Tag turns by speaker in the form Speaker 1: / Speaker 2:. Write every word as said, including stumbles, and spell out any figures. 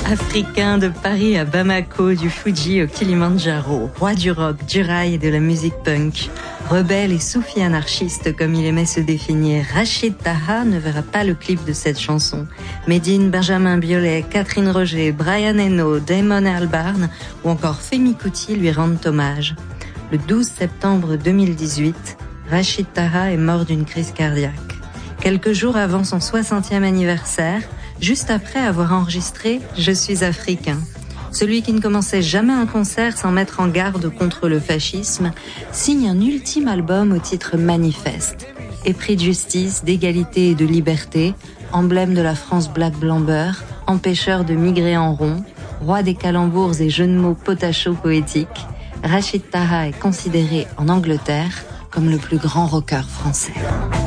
Speaker 1: Africain de Paris à Bamako, du Fuji au Kilimandjaro, roi du rock, du rail et de la musique punk, rebelle et soufi anarchiste comme il aimait se définir, Rachid Taha ne verra pas le clip de cette chanson. Medine, Benjamin Biolay, Catherine Roger, Brian Eno, Damon Albarn ou encore Femi Kuti lui rendent hommage. Le douze septembre deux mille dix-huit, Rachid Taha est mort d'une crise cardiaque. Quelques jours avant son soixantième anniversaire, juste après avoir enregistré « Je suis africain ». Celui qui ne commençait jamais un concert sans mettre en garde contre le fascisme signe un ultime album au titre Manifeste. Épris de justice, d'égalité et de liberté, emblème de la France black blanc beurre, empêcheur de migrer en rond, roi des calembours et jeux de mots potachos poétiques, Rachid Taha est considéré en Angleterre comme le plus grand rocker français.